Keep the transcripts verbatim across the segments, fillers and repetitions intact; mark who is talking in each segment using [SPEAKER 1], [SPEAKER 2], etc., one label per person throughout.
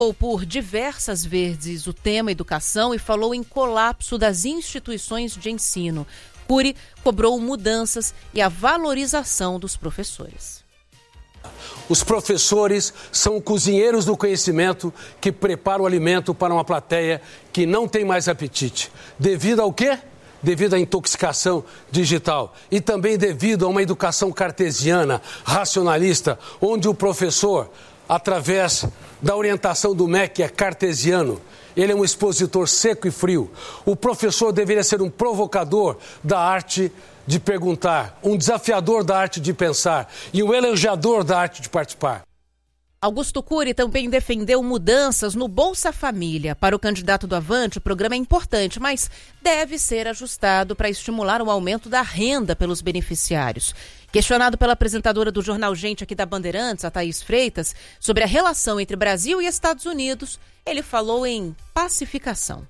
[SPEAKER 1] Ou por diversas vezes o tema educação e falou em colapso das instituições de ensino. Cury cobrou mudanças e a valorização dos professores.
[SPEAKER 2] Os professores são cozinheiros do conhecimento que preparam o alimento para uma plateia que não tem mais apetite. Devido ao quê? Devido à intoxicação digital e também devido a uma educação cartesiana, racionalista, onde o professor, através da orientação do M E C, que é cartesiano, ele é um expositor seco e frio. O professor deveria ser um provocador da arte de perguntar, um desafiador da arte de pensar e um elogiador da arte de participar.
[SPEAKER 1] Augusto Cury também defendeu mudanças no Bolsa Família. Para o candidato do Avante, o programa é importante, mas deve ser ajustado para estimular o aumento da renda pelos beneficiários. Questionado pela apresentadora do Jornal Gente aqui da Bandeirantes, a Thaís Freitas, sobre a relação entre Brasil e Estados Unidos, ele falou em pacificação.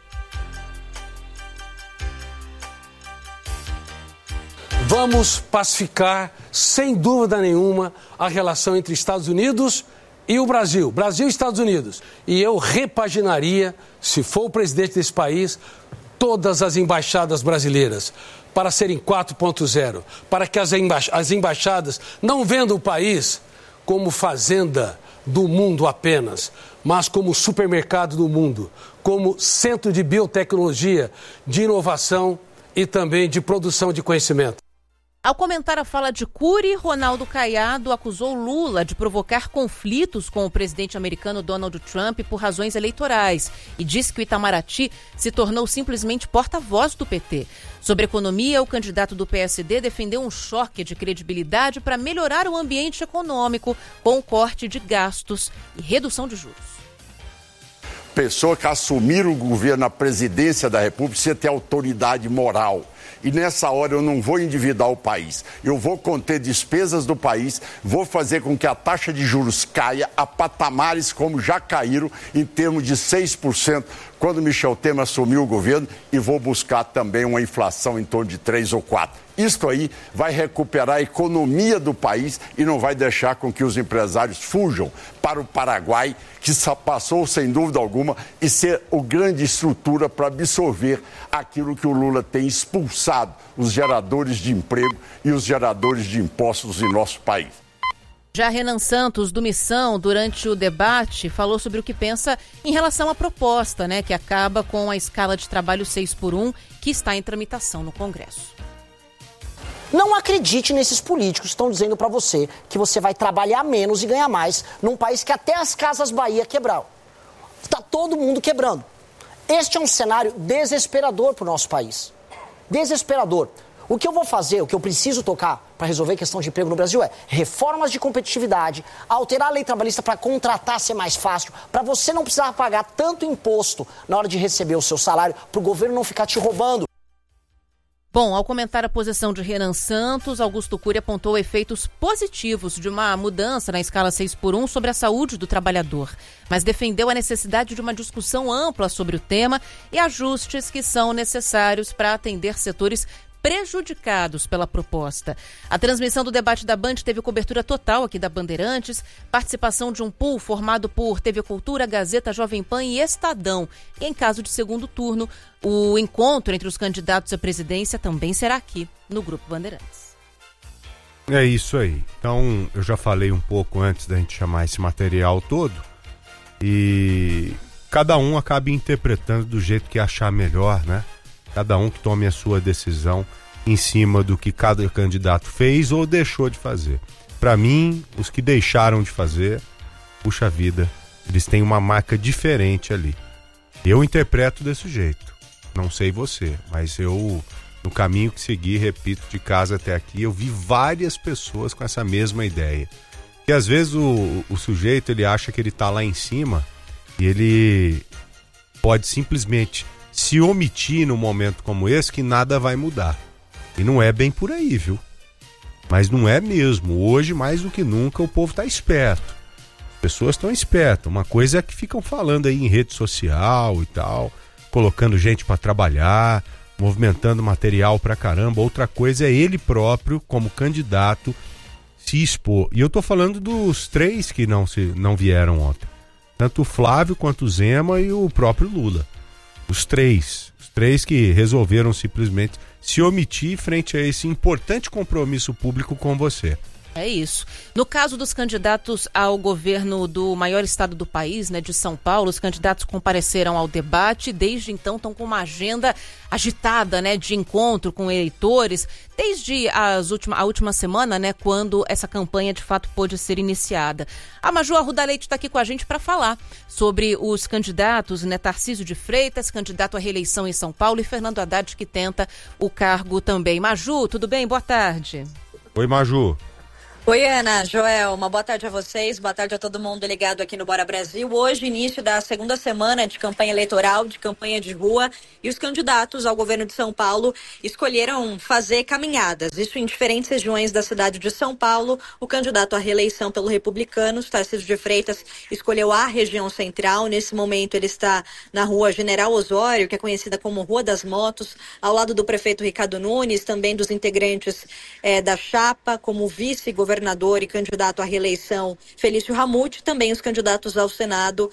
[SPEAKER 2] Vamos pacificar, sem dúvida nenhuma, a relação entre Estados Unidos e o Brasil. Brasil e Estados Unidos. E eu repaginaria, se for o presidente desse país, todas as embaixadas brasileiras para serem quatro ponto zero, para que as, emba- as embaixadas não vendam o país como fazenda do mundo apenas, mas como supermercado do mundo, como centro de biotecnologia, de inovação e também de produção de conhecimento.
[SPEAKER 1] Ao comentar a fala de Cury, Ronaldo Caiado acusou Lula de provocar conflitos com o presidente americano Donald Trump por razões eleitorais e disse que o Itamaraty se tornou simplesmente porta-voz do P T. Sobre economia, o candidato do P S D defendeu um choque de credibilidade para melhorar o ambiente econômico com o corte de gastos e redução de juros.
[SPEAKER 3] Pessoa que assumir o governo, a presidência da República, precisa ter autoridade moral. E nessa hora eu não vou endividar o país, eu vou conter despesas do país, vou fazer com que a taxa de juros caia a patamares como já caíram em termos de seis por cento quando Michel Temer assumiu o governo e vou buscar também uma inflação em torno de três ou quatro. Isto aí vai recuperar a economia do país e não vai deixar com que os empresários fujam para o Paraguai, que passou, sem dúvida alguma, e ser a grande estrutura para absorver aquilo que o Lula tem expulsado, os geradores de emprego e os geradores de impostos em nosso país.
[SPEAKER 1] Já Renan Santos, do Missão, durante o debate, falou sobre o que pensa em relação à proposta, né, que acaba com a escala de trabalho seis por um, que está em tramitação no Congresso.
[SPEAKER 4] Não acredite nesses políticos que estão dizendo para você que você vai trabalhar menos e ganhar mais num país que até as Casas Bahia quebraram. Está todo mundo quebrando. Este é um cenário desesperador para o nosso país. Desesperador. O que eu vou fazer, o que eu preciso tocar para resolver a questão de emprego no Brasil é reformas de competitividade, alterar a lei trabalhista para contratar ser mais fácil, para você não precisar pagar tanto imposto na hora de receber o seu salário, para o governo não ficar te roubando.
[SPEAKER 1] Bom, ao comentar a posição de Renan Santos, Augusto Cury apontou efeitos positivos de uma mudança na escala seis por um sobre a saúde do trabalhador, mas defendeu a necessidade de uma discussão ampla sobre o tema e ajustes que são necessários para atender setores prejudicados pela proposta. A transmissão do debate da Band teve cobertura total aqui da Bandeirantes, participação de um pool formado por T V Cultura, Gazeta, Jovem Pan e Estadão. E em caso de segundo turno, o encontro entre os candidatos à presidência também será aqui no Grupo Bandeirantes.
[SPEAKER 5] É isso aí. Então, eu já falei um pouco antes da gente chamar esse material todo e cada um acaba interpretando do jeito que achar melhor, né? Cada um que tome a sua decisão em cima do que cada candidato fez ou deixou de fazer. Para mim, os que deixaram de fazer, puxa vida, eles têm uma marca diferente ali. Eu interpreto desse jeito. Não sei você, mas eu, no caminho que segui, repito, de casa até aqui, eu vi várias pessoas com essa mesma ideia. Que às vezes o, o sujeito, ele acha que ele tá lá em cima e ele pode simplesmente se omitir num momento como esse que nada vai mudar. E não é bem por aí, viu? Mas não é mesmo. Hoje, mais do que nunca, o povo tá esperto. As pessoas estão espertas. Uma coisa é que ficam falando aí em rede social e tal, colocando gente para trabalhar, movimentando material pra caramba. Outra coisa é ele próprio, como candidato, se expor. E eu tô falando dos três que não, se, não vieram ontem. Tanto o Flávio quanto o Zema e o próprio Lula. Os três. Os três que resolveram simplesmente se omitir frente a esse importante compromisso público com você.
[SPEAKER 1] É isso. No caso dos candidatos ao governo do maior estado do país, né, de São Paulo, os candidatos compareceram ao debate. Desde então estão com uma agenda agitada, né, de encontro com eleitores, desde as última, a última semana, né, quando essa campanha de fato pôde ser iniciada. A Maju Arruda Leite está aqui com a gente para falar sobre os candidatos, né, Tarcísio de Freitas, candidato à reeleição em São Paulo, e Fernando Haddad, que tenta o cargo também. Maju, tudo bem? Boa tarde.
[SPEAKER 5] Oi, Maju.
[SPEAKER 6] Oi, Ana, Joel, uma boa tarde a vocês, boa tarde a todo mundo ligado aqui no Bora Brasil. Hoje, início da segunda semana de campanha eleitoral, de campanha de rua, e os candidatos ao governo de São Paulo escolheram fazer caminhadas, isso em diferentes regiões da cidade de São Paulo. O candidato à reeleição pelo Republicanos, Tarcísio de Freitas, escolheu a região central. Nesse momento ele está na rua General Osório, que é conhecida como Rua das Motos, ao lado do prefeito Ricardo Nunes, também dos integrantes é, da chapa, como o vice-governador governador e candidato à reeleição Felício Ramute, também os candidatos ao Senado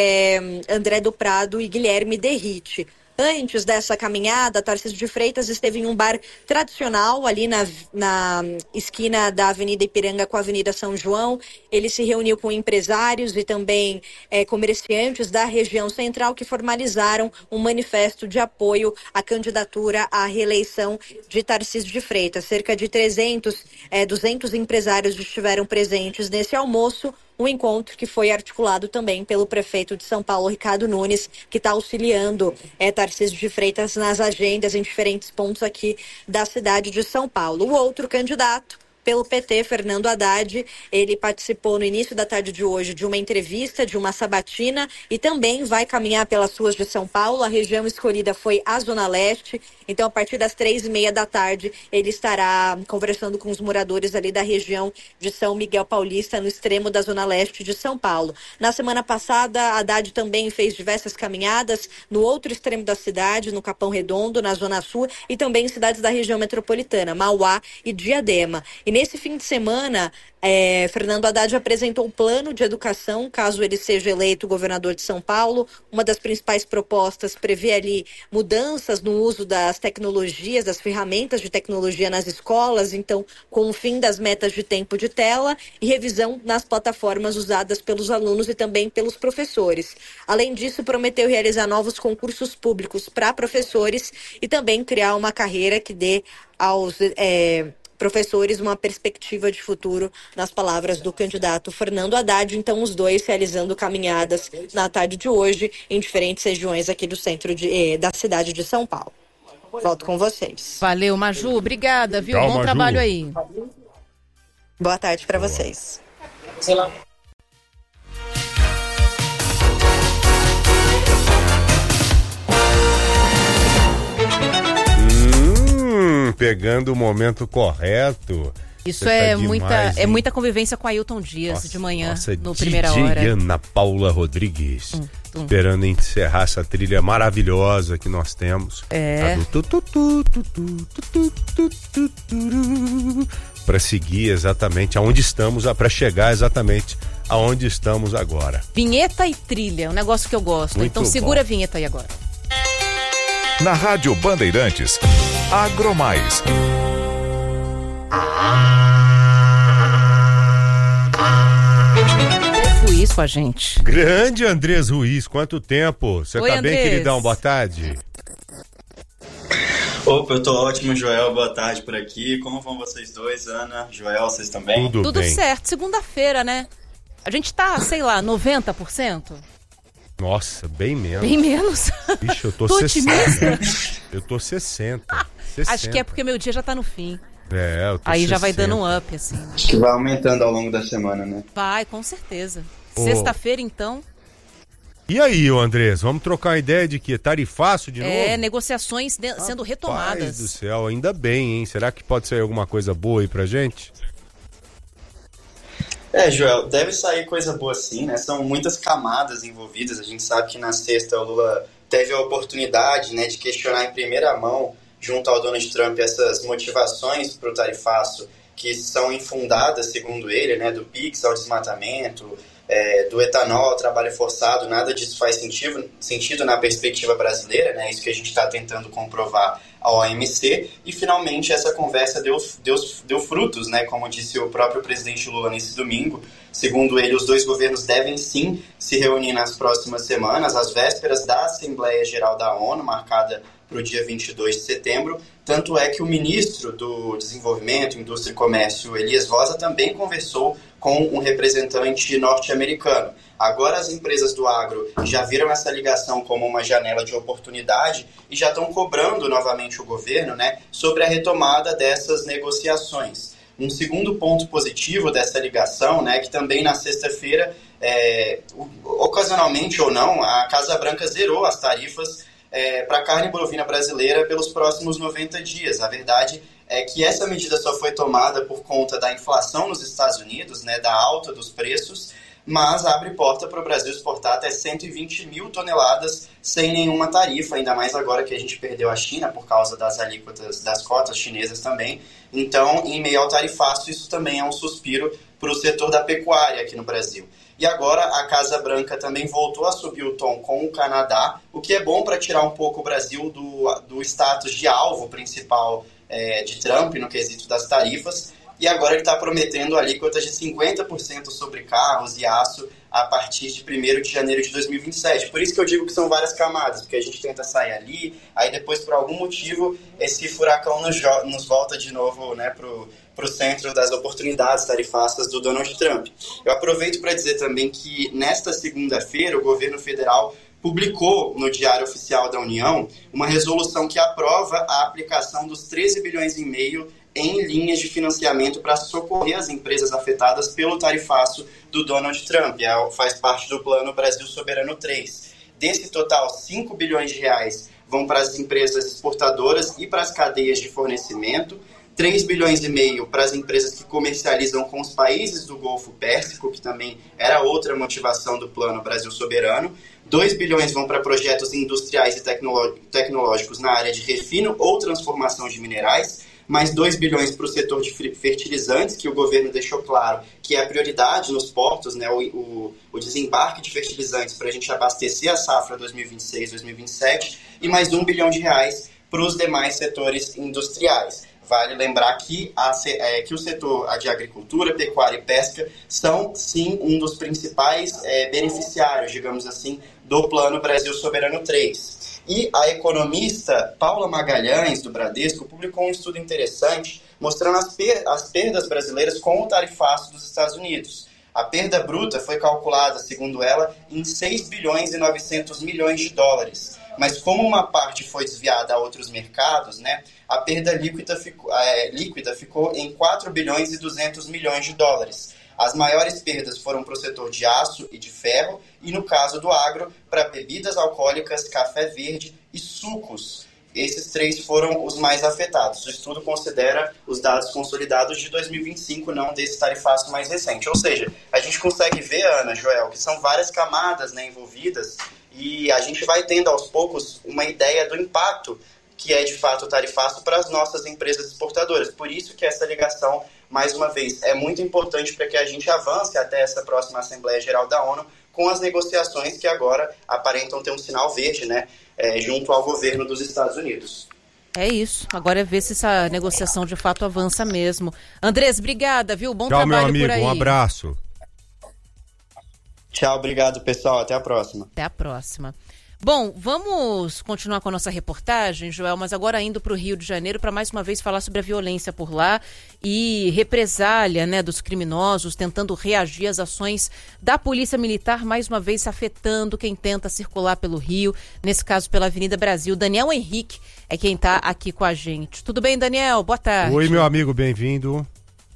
[SPEAKER 6] é, André do Prado e Guilherme Derrite. Antes dessa caminhada, Tarcísio de Freitas esteve em um bar tradicional ali na, na esquina da Avenida Ipiranga com a Avenida São João. Ele se reuniu com empresários e também é, comerciantes da região central que formalizaram um manifesto de apoio à candidatura à reeleição de Tarcísio de Freitas. Cerca de trezentos, é, duzentos empresários estiveram presentes nesse almoço. Um encontro que foi articulado também pelo prefeito de São Paulo, Ricardo Nunes, que está auxiliando é, Tarcísio de Freitas nas agendas em diferentes pontos aqui da cidade de São Paulo. O outro candidato, pelo P T, Fernando Haddad, ele participou no início da tarde de hoje de uma entrevista, de uma sabatina, e também vai caminhar pelas ruas de São Paulo. A região escolhida foi a Zona Leste, então a partir das três e meia da tarde ele estará conversando com os moradores ali da região de São Miguel Paulista, no extremo da Zona Leste de São Paulo. Na semana passada, Haddad também fez diversas caminhadas no outro extremo da cidade, no Capão Redondo, na Zona Sul, e também em cidades da região metropolitana, Mauá e Diadema. E nesse fim de semana, é, Fernando Haddad apresentou um plano de educação, caso ele seja eleito governador de São Paulo. Uma das principais propostas prevê ali mudanças no uso das tecnologias, das ferramentas de tecnologia nas escolas, então com o fim das metas de tempo de tela e revisão nas plataformas usadas pelos alunos e também pelos professores. Além disso, prometeu realizar novos concursos públicos para professores e também criar uma carreira que dê aos... É, professores uma perspectiva de futuro, nas palavras do candidato Fernando Haddad. Então, os dois realizando caminhadas na tarde de hoje em diferentes regiões aqui do centro de, eh, da cidade de São Paulo. Volto com vocês.
[SPEAKER 1] Valeu, Maju. Obrigada, viu?
[SPEAKER 5] Tchau,
[SPEAKER 1] Bom
[SPEAKER 5] Maju.
[SPEAKER 1] trabalho aí.
[SPEAKER 6] Boa tarde para vocês.
[SPEAKER 4] Sei lá.
[SPEAKER 5] Pegando o momento correto.
[SPEAKER 1] Isso
[SPEAKER 5] Você
[SPEAKER 1] é,
[SPEAKER 5] tá
[SPEAKER 1] muita,
[SPEAKER 5] demais,
[SPEAKER 1] é
[SPEAKER 5] hein?
[SPEAKER 1] muita convivência com a Ailton Dias
[SPEAKER 5] Nossa,
[SPEAKER 1] de manhã,
[SPEAKER 5] nossa,
[SPEAKER 1] no
[SPEAKER 5] D J
[SPEAKER 1] Primeira Hora.
[SPEAKER 5] Ana Paula Rodrigues,
[SPEAKER 1] Hum, hum.
[SPEAKER 5] esperando encerrar essa trilha maravilhosa que nós temos.
[SPEAKER 1] É.
[SPEAKER 5] Para seguir exatamente aonde estamos, para chegar exatamente aonde estamos agora.
[SPEAKER 1] Vinheta e trilha, um negócio que eu gosto.
[SPEAKER 5] Muito
[SPEAKER 1] então segura
[SPEAKER 5] bom.
[SPEAKER 1] a vinheta aí agora.
[SPEAKER 7] Na Rádio Bandeirantes, Agromais.
[SPEAKER 1] Ruiz com a gente.
[SPEAKER 5] Grande Andrés Ruiz, quanto tempo? Você
[SPEAKER 1] Oi,
[SPEAKER 5] tá bem,
[SPEAKER 1] Andrés.
[SPEAKER 5] queridão? Boa tarde.
[SPEAKER 8] Opa, eu tô ótimo, Joel, boa tarde por aqui. Como vão vocês dois, Ana, Joel, vocês também?
[SPEAKER 5] Tudo,
[SPEAKER 1] Tudo
[SPEAKER 5] bem.
[SPEAKER 1] certo, segunda-feira, né? A gente tá, sei lá, noventa por cento?
[SPEAKER 5] Nossa, bem menos.
[SPEAKER 1] Bem menos.
[SPEAKER 5] Ixi, eu tô
[SPEAKER 1] Tô
[SPEAKER 5] sessenta.
[SPEAKER 1] otimista.
[SPEAKER 5] Eu tô sessenta. sessenta.
[SPEAKER 1] Acho que é porque meu dia já tá no fim.
[SPEAKER 5] É, eu tô
[SPEAKER 1] Aí já vai
[SPEAKER 5] sessenta.
[SPEAKER 1] dando um up, assim. né?
[SPEAKER 8] Acho que vai aumentando ao longo da semana, né?
[SPEAKER 1] Vai, com certeza.
[SPEAKER 5] Ô.
[SPEAKER 1] Sexta-feira, então,
[SPEAKER 5] E aí, ô Andrés, vamos trocar uma ideia de que tarifaço de
[SPEAKER 1] é
[SPEAKER 5] novo?
[SPEAKER 1] negociações de- sendo
[SPEAKER 5] Paz
[SPEAKER 1] retomadas.
[SPEAKER 5] do céu, ainda bem, hein? Será que pode sair alguma coisa boa aí pra gente?
[SPEAKER 8] É, Joel, deve sair coisa boa sim, né? São muitas camadas envolvidas. A gente sabe que na sexta o Lula teve a oportunidade, né, de questionar em primeira mão, junto ao Donald Trump, essas motivações para o tarifaço que são infundadas, segundo ele, né, do Pix ao desmatamento, é, do etanol ao trabalho forçado, nada disso faz sentido, sentido na perspectiva brasileira, né? Isso que a gente está tentando comprovar ao O M C, e finalmente essa conversa deu, deu, deu frutos, né? Como disse o próprio presidente Lula nesse domingo. Segundo ele, os dois governos devem sim se reunir nas próximas semanas, às vésperas da Assembleia Geral da ONU, marcada para o dia vinte e dois de setembro. Tanto é que o ministro do Desenvolvimento, Indústria e Comércio, Elias Rosa, também conversou com um representante norte-americano. Agora as empresas do agro já viram essa ligação como uma janela de oportunidade e já estão cobrando novamente o governo, né, sobre a retomada dessas negociações. Um segundo ponto positivo dessa ligação, né, que também na sexta-feira, é, ocasionalmente ou não, a Casa Branca zerou as tarifas é, para a carne bovina brasileira pelos próximos noventa dias. A verdade é que essa medida só foi tomada por conta da inflação nos Estados Unidos, né, da alta dos preços, mas abre porta para o Brasil exportar até cento e vinte mil toneladas sem nenhuma tarifa, ainda mais agora que a gente perdeu a China por causa das alíquotas, das cotas chinesas também. Então, em meio ao tarifaço, isso também é um suspiro para o setor da pecuária aqui no Brasil. E agora a Casa Branca também voltou a subir o tom com o Canadá, o que é bom para tirar um pouco o Brasil do, do status de alvo principal é, de Trump no quesito das tarifas. E agora ele está prometendo alíquotas de cinquenta por cento sobre carros e aço a partir de primeiro de janeiro de dois mil e vinte e sete. Por isso que eu digo que são várias camadas, porque a gente tenta sair ali, aí depois, por algum motivo, esse furacão nos, nos volta de novo, né, para o centro das oportunidades tarifácias do Donald Trump. Eu aproveito para dizer também que nesta segunda-feira o governo federal publicou no Diário Oficial da União uma resolução que aprova a aplicação dos treze bilhões e meio em linhas de financiamento para socorrer as empresas afetadas pelo tarifaço do Donald Trump. É, faz parte do Plano Brasil Soberano três. Desse total, cinco bilhões de reais vão para as empresas exportadoras e para as cadeias de fornecimento, três bilhões e meio para as empresas que comercializam com os países do Golfo Pérsico, que também era outra motivação do Plano Brasil Soberano, dois bilhões vão para projetos industriais e tecnológicos na área de refino ou transformação de minerais, mais dois bilhões para o setor de fertilizantes, que o governo deixou claro que é a prioridade nos portos, né, o, o, o desembarque de fertilizantes para a gente abastecer a safra dois mil e vinte e seis, dois mil e vinte e sete, e mais um bilhão de reais para os demais setores industriais. Vale lembrar que, a, é, que o setor de agricultura, pecuária e pesca são, sim, um dos principais é, beneficiários, digamos assim, do Plano Brasil Soberano três. E a economista Paula Magalhães, do Bradesco, publicou um estudo interessante mostrando as, per- as perdas brasileiras com o tarifaço dos Estados Unidos. A perda bruta foi calculada, segundo ela, em seis bilhões e novecentos milhões de dólares. Mas como uma parte foi desviada a outros mercados, né, a perda líquida ficou, é, líquida ficou em quatro bilhões e duzentos milhões de dólares. As maiores perdas foram para o setor de aço e de ferro e, no caso do agro, para bebidas alcoólicas, café verde e sucos. Esses três foram os mais afetados. O estudo considera os dados consolidados de dois mil e vinte e cinco, não desse tarifaço mais recente. Ou seja, a gente consegue ver, Ana, Joel, que são várias camadas, né, envolvidas, e a gente vai tendo aos poucos uma ideia do impacto que é de fato o tarifaço para as nossas empresas exportadoras. Por isso que essa ligação, mais uma vez, é muito importante para que a gente avance até essa próxima Assembleia Geral da ONU com as negociações que agora aparentam ter um sinal verde, né, é, junto ao governo dos Estados Unidos.
[SPEAKER 1] É isso. Agora é ver se essa negociação de fato avança mesmo. Andrés, obrigada, viu? Bom
[SPEAKER 5] Tchau,
[SPEAKER 1] trabalho
[SPEAKER 5] meu amigo,
[SPEAKER 1] por aí.
[SPEAKER 5] Um abraço.
[SPEAKER 8] Tchau, obrigado, pessoal. Até a próxima.
[SPEAKER 1] Até a próxima. Bom, vamos continuar com a nossa reportagem, Joel, mas agora indo para o Rio de Janeiro para mais uma vez falar sobre a violência por lá e represália, né, dos criminosos, tentando reagir às ações da Polícia Militar, mais uma vez afetando quem tenta circular pelo Rio, nesse caso pela Avenida Brasil. Daniel Henrique é quem está aqui com a gente. Tudo bem, Daniel? Boa tarde.
[SPEAKER 5] Oi, meu amigo, bem-vindo.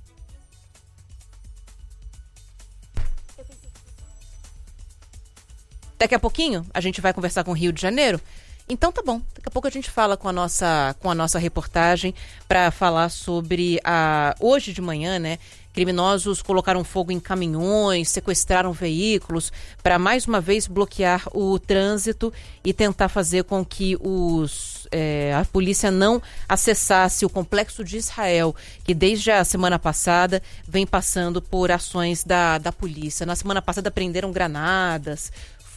[SPEAKER 1] Daqui a pouquinho a gente vai conversar com o Rio de Janeiro? Então tá bom, daqui a pouco a gente fala com a nossa, com a nossa reportagem para falar sobre a hoje de manhã, né, que Criminosos colocaram fogo em caminhões, sequestraram veículos para mais uma vez bloquear o trânsito e tentar fazer com que os, é, a polícia não acessasse o complexo de Israel, que desde a semana passada vem passando por ações da, da polícia. Na semana passada prenderam granadas,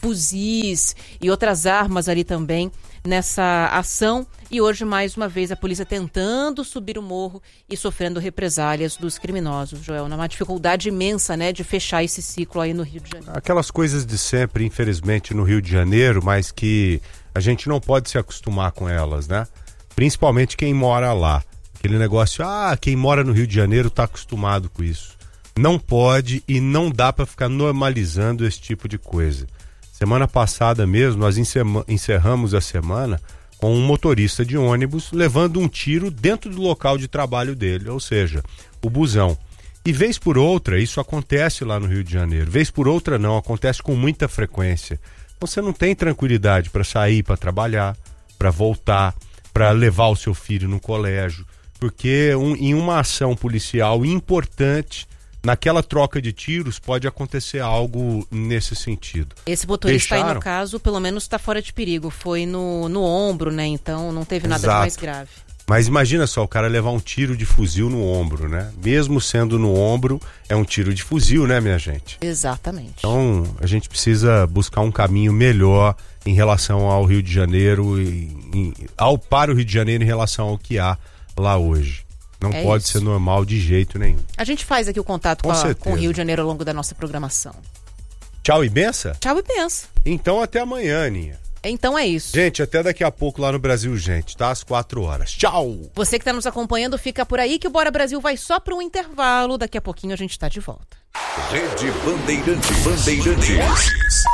[SPEAKER 1] fuzis e outras armas ali também nessa ação, e hoje mais uma vez a polícia tentando subir o morro e sofrendo represálias dos criminosos, Joel, numa dificuldade imensa, né, de fechar esse ciclo aí no Rio de Janeiro.
[SPEAKER 5] Aquelas coisas de sempre, infelizmente, no Rio de Janeiro, mas que a gente não pode se acostumar com elas, né? Principalmente quem mora lá. Aquele negócio, ah, quem mora no Rio de Janeiro está acostumado com isso. Não pode e não dá para ficar normalizando esse tipo de coisa. Semana passada mesmo, nós encerramos a semana com um motorista de ônibus levando um tiro dentro do local de trabalho dele, ou seja, o busão. E vez por outra, isso acontece lá no Rio de Janeiro. Vez por outra não, acontece com muita frequência. Então você não tem tranquilidade para sair, para trabalhar, para voltar, para levar o seu filho no colégio. Porque um, em uma ação policial importante, naquela troca de tiros pode acontecer algo nesse sentido.
[SPEAKER 1] Esse motorista
[SPEAKER 5] Deixaram...
[SPEAKER 1] aí, no caso, pelo menos está fora de perigo. Foi no, no ombro, né? Então não teve nada
[SPEAKER 5] Exato.
[SPEAKER 1] de mais grave.
[SPEAKER 5] Mas imagina só, o cara levar um tiro de fuzil no ombro, né? Mesmo sendo no ombro, é um tiro de fuzil, né, minha gente?
[SPEAKER 1] Exatamente.
[SPEAKER 5] Então, a gente precisa buscar um caminho melhor em relação ao Rio de Janeiro, e, em, ao, para o Rio de Janeiro em relação ao que há lá hoje. Não é pode isso. ser normal de jeito nenhum.
[SPEAKER 1] A gente faz aqui o contato com, com, a, com o Rio de Janeiro ao longo da nossa programação.
[SPEAKER 5] Tchau e benção?
[SPEAKER 1] Tchau e benção.
[SPEAKER 5] Então até amanhã, Aninha.
[SPEAKER 1] Então é isso.
[SPEAKER 5] Gente, até daqui a pouco lá no Brasil, gente, tá? Às quatro horas. Tchau!
[SPEAKER 1] Você que está nos acompanhando, fica por aí que o Bora Brasil vai só para um intervalo. Daqui a pouquinho a gente tá de volta.
[SPEAKER 7] Rede Bandeirantes. Bandeirantes.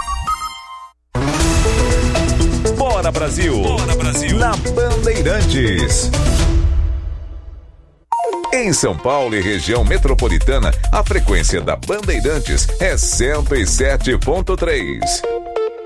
[SPEAKER 7] Bora Brasil. Bora Brasil. Na Bandeirantes. Em São Paulo e região metropolitana, a frequência da Bandeirantes é cento e sete ponto três.